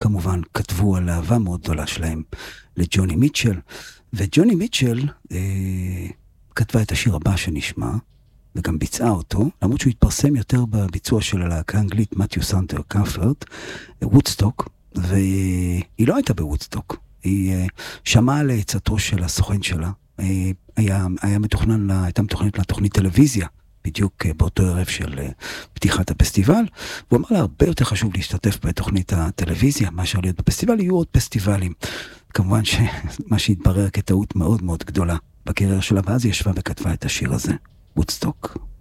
כמובן כתבו על אהבה מאוד גדולה שלהם לג'וני מיטשל, וג'וני מיטשל כתבה את השיר הבא שנשמע, וגם ביצעה אותו, למרות שהוא התפרסם יותר בביצוע של הלהקה האנגלית, מתיו סנטר קאפרט, וודסטוק, והיא לא הייתה בוודסטוק, היא שמעה לעצתו של הסוכן שלה, הייתה מתוכננת לה תוכנית טלוויזיה, בדיוק באותו ערב של פתיחת הפסטיבל, והוא אמר לה, הרבה יותר חשוב להשתתף בתוכנית הטלוויזיה, מאשר להיות בפסטיבל, יהיו עוד פסטיבלים. כמובן שמה שהתברר כטעות מאוד מאוד גדולה בקריירה שלה, ואז היא ישבה וכתבה את השיר הזה, וודסטוק.